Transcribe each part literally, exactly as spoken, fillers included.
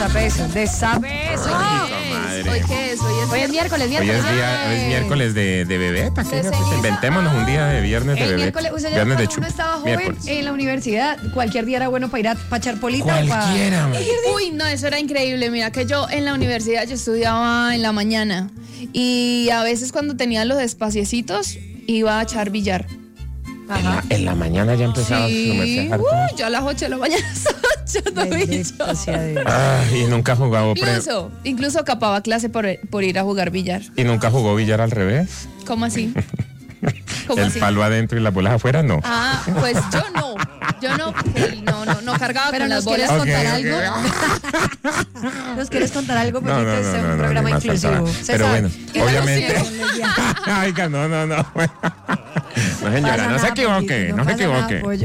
Destape eso, destape eso. ¿Hoy qué es? Hoy es, Hoy es miércoles, Hoy miércoles. es, día, hoy es miércoles de, de bebé, ¿para qué? Pues inventémonos un día de viernes de El bebé. miércoles, usted ya Viernes de cuando uno chup. estaba joven Miércoles. en la universidad, cualquier día era bueno para ir a pa echar polita. Cualquiera, man. Uy, no, eso era increíble. Mira que yo en la universidad yo estudiaba en la mañana y a veces cuando tenía los espaciecitos iba a echar billar. Ajá. En la mañana ya empezaba Sí, su merced a hartar. uy, yo a las ocho de la mañana estaba echando billar. Bendito sea Dios. Ah, y nunca jugaba pre- Incluso, incluso capaba clase por, por ir a jugar billar. y nunca jugó billar al revés. ¿Cómo así? ¿Cómo El así? palo adentro y las bolas afuera, no. Ah, pues yo no. Yo no, porque no, no, no cargaba Pero con las nos quieres bolas. Ok, contar ok. algo. ¿Nos quieres contar algo? No, no, Porque este no, es no, un no, programa ni más inclusivo. faltaba. Se Pero sabe. bueno, Y no obviamente. nos siguen. Oiga, no, no, no. No, señora, Pasa no se nada, equivoque, pollito, no se pasa nada, equivoque. pollo.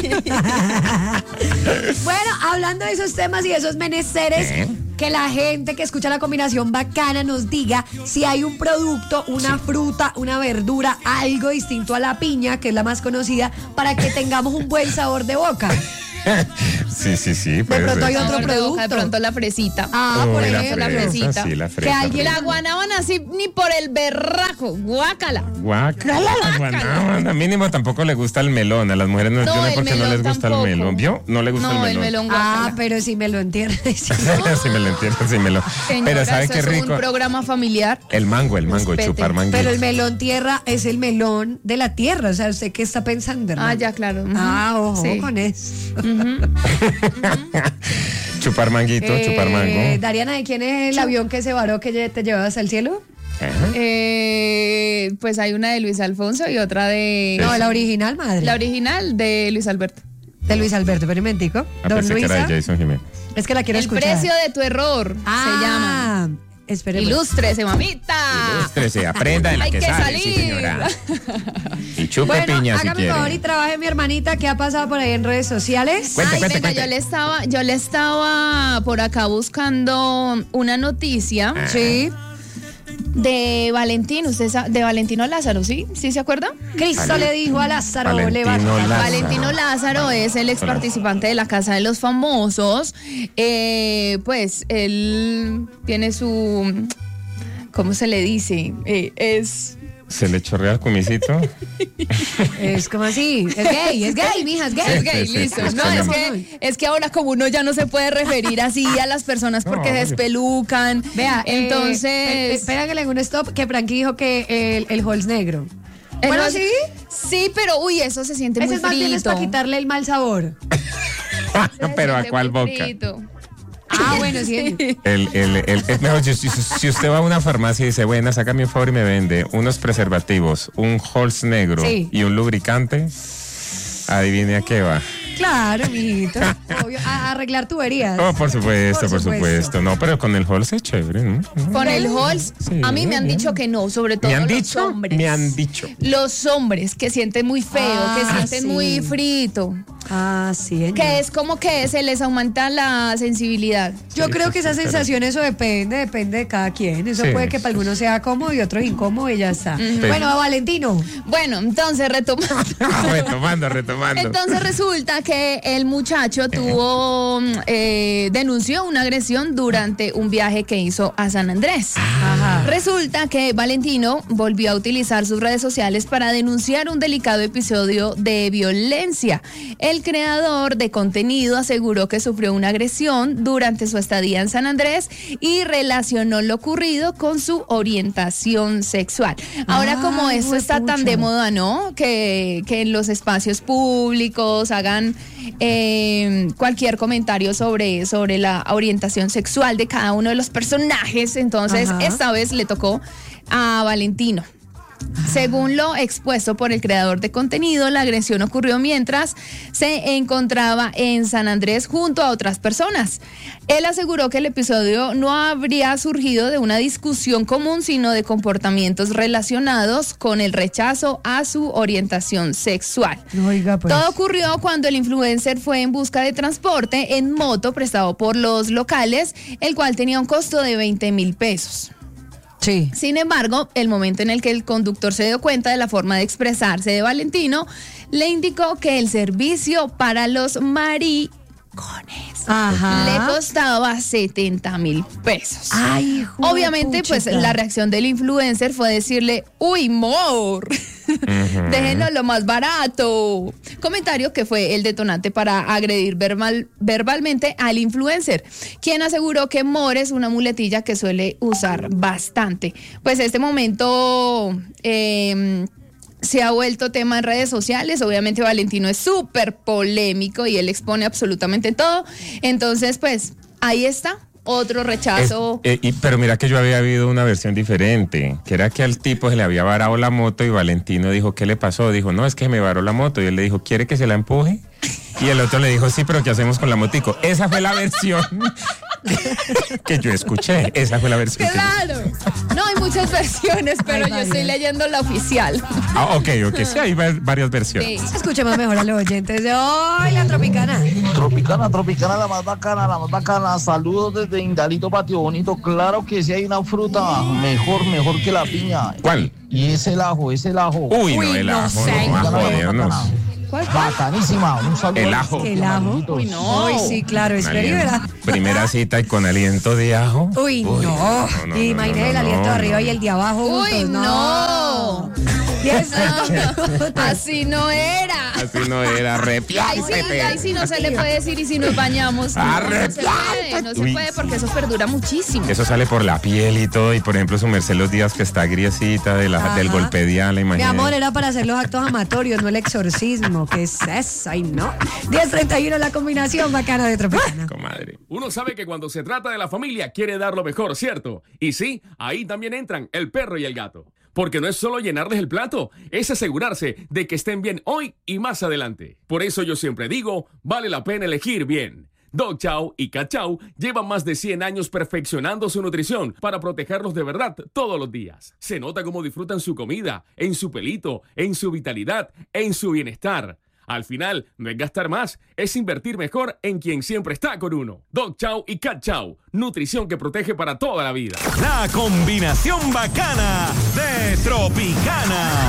Bueno, hablando de esos temas y de esos menesteres, ¿Eh? que la gente que escucha la combinación bacana nos diga si hay un producto, una fruta, una verdura, algo distinto a la piña, que es la más conocida, para que tengamos un buen sabor de boca. Sí, sí, sí. puede pronto ser. hay otro Sabor de boca, producto. De pronto la fresita. Ah, por Uy, la ejemplo. la fresita. Sí, la fresa. Que alguien- La guanábana así ni por el berraco. Guácala. Guácala, guanábana. Mínimo tampoco le gusta el melón. A las mujeres no, No, yo no sé el por qué no melón les gusta tampoco. el melón. ¿Vio? No le gusta No, el el melón. melón Ah, guácala. pero si me lo entiendes. Si me lo entiendo, sí me lo. Señora, Pero ¿sabe eso qué es rico? un programa familiar. El mango, el mango, Respete. chupar manguito. Pero el melón tierra es el melón de la tierra. O sea, ¿usted qué está pensando, hermano? Ah, ya, claro. Ujú. Ah, ojo Sí. con eso. Chupar manguito, Eh, chupar mango. Dariana, ¿de quién es el avión que se varó que te llevabas al cielo? Ajá. Eh, pues hay una de Luis Alfonso y otra de. No, la original, madre. La original de Luis Alberto. de Luis Alberto, pero un momentico. Ah, Don pensé que era Luisa. de Jason Jiménez. Es que la quiero El escuchar. precio de tu error ah, se llama. Espéreme. Ilústrese, mamita. Ilústrese, aprenda de la Hay que, que sabe, salir. sí, señora. Y chupe Bueno, piña si hágame quiere. un favor y trabaje mi hermanita. ¿Qué ha pasado por ahí en redes sociales? Cuente, Ay, cuente, venga, cuente. yo le estaba, yo le estaba por acá buscando una noticia Ah. Sí. de Valentín, usted sa- de Valentino Lázaro, ¿sí? ¿Sí se acuerda? Cristo Vale. le dijo a Lázaro, Valentino levántate. Lázaro. Valentino Lázaro es el ex Hola. participante de la Casa de los Famosos. Eh, pues él tiene su, ¿cómo se le dice? Eh, es Se le chorrea el cumicito. Es como así. Es gay, es gay, mija, es gay. Es gay, sí, sí, listo. sí, No, sí, es sí. que, es que ahora como uno ya no se puede referir así a las personas porque No, se obvio. despelucan. Vea, eh, entonces. eh, espera que le haga un stop, que Frankie dijo que el, el Halls negro. el Bueno, más- sí. Sí, pero uy, eso se siente Ese muy es más bien es frito. para quitarle el mal sabor. Se Pero ¿a siente cuál muy boca? frito. Ah, bueno, sí. El, el, el, el- mejor, si, si- si usted va a una farmacia y dice, bueno, sácame un favor y me vende unos preservativos, un Halls negro Sí. y un lubricante, adivine a qué va. Claro, mijito. Obvio, a, a arreglar tuberías. Oh, por supuesto, Por por supuesto. supuesto. No, pero con el Halls es chévere, ¿no? Con el Halls, Sí, a mí me han bien. dicho que no, sobre todo ¿Me han los dicho? hombres. Me han dicho. Los hombres que sienten muy feo, Ah, que sienten sí. muy frito, Ah, sí. que es como que se les aumenta la sensibilidad. Yo Sí, creo sí, que esa sí, sensación, eso depende, depende de cada quien. Eso Sí. puede que para algunos sea cómodo y otros incómodo y ya está. Bueno, Valentino. Bueno, entonces retomando. retomando, retomando. Entonces resulta que el muchacho tuvo, eh, denunció una agresión durante un viaje que hizo a San Andrés. Ajá. Resulta que Valentino volvió a utilizar sus redes sociales para denunciar un delicado episodio de violencia. El creador de contenido aseguró que sufrió una agresión durante su estadía en San Andrés y relacionó lo ocurrido con su orientación sexual. Ahora, como Ay, esto está tan de juepucha. moda, ¿no? Que, que en los espacios públicos hagan eh, cualquier comentario sobre, sobre la orientación sexual de cada uno de los personajes. Entonces, Ajá. esta vez le tocó a Valentino. Según lo expuesto por el creador de contenido, la agresión ocurrió mientras se encontraba en San Andrés junto a otras personas. Él aseguró que el episodio no habría surgido de una discusión común, sino de comportamientos relacionados con el rechazo a su orientación sexual. Oiga, pues. Todo ocurrió cuando el influencer fue en busca de transporte en moto prestado por los locales, el cual tenía un costo de veinte mil pesos. Sí. Sin embargo, el momento en el que el conductor se dio cuenta de la forma de expresarse de Valentino, le indicó que el servicio para los maricones tacones. Ajá. Le costaba setenta mil pesos. Ay, hijo de Obviamente, pues puchica. la reacción del influencer fue decirle, uy, mor, Ujú. déjenos lo más barato. Comentario que fue el detonante para agredir verbal, verbalmente al influencer, quien aseguró que mor es una muletilla que suele usar bastante. Pues este momento eh, se ha vuelto tema en redes sociales. Obviamente Valentino es súper polémico y él expone absolutamente todo. Entonces, pues ahí está. Otro rechazo. Es- eh, y- pero mira que yo había habido una versión diferente, que era que al tipo se le había varado la moto y Valentino dijo, ¿qué le pasó? Dijo, no, es que me varó la moto. Y él le dijo, ¿quiere que se la empuje? Y el otro le dijo, sí, pero ¿qué hacemos con la motico? Esa fue la versión que yo escuché. Esa fue la versión que yo Claro. No hay muchas versiones, pero Ay, yo estoy María. leyendo la oficial. Ah, ok, ok, sí, hay va- varias versiones. Sí. Escuchemos mejor a los oyentes de hoy, la Tropicana. Tropicana, Tropicana, la más bacana, la más bacana. Saludos desde Indalito, Patio Bonito. Claro que sí hay una fruta mejor, mejor que la piña. ¿Cuál? Y es el ajo, es el ajo. Uy, no, Uy, el no ajo, sé. no, a Tropicana, la más jodernos. bacana. ¿Cuál, cuál? Bacanísima. Un saludo. El a ajo. los El ajo. amiguitos. Uy, no. Uy, sí, claro, es Aliento. ¿verdad? Primera cita y con aliento de ajo. Uy, no. no, no, Y no, imagínate no, el aliento no, de arriba no. y el de abajo. Uy, juntos. no. Diez, Así no era. Así no era, Ahí sí, arrepiántete. ahí sí no se le puede decir y si nos bañamos. No, no se puede, no se Uy. puede porque eso perdura muchísimo. Eso sale por la piel y todo, y por ejemplo su merced los días que está griesita de la, Ajá. del golpe de ala, Mi imagínate. amor, era para hacer los actos amatorios, no el exorcismo. ¿Qué es eso? Ay, no. diez treinta y uno, la combinación bacana de Tropicana. Comadre. Uno sabe que cuando se trata de la familia quiere dar lo mejor, ¿cierto? Y sí, ahí también entran el perro y el gato. Porque no es solo llenarles el plato, es asegurarse de que estén bien hoy y más adelante. Por eso yo siempre digo, vale la pena elegir bien. Dog Chow y Cat Chow llevan más de cien años perfeccionando su nutrición para protegerlos de verdad todos los días. Se nota cómo disfrutan su comida, en su pelito, en su vitalidad, en su bienestar. Al final, no es gastar más, es invertir mejor en quien siempre está con uno. Dog Chow y Cat Chow, nutrición que protege para toda la vida. La combinación bacana de Tropicana.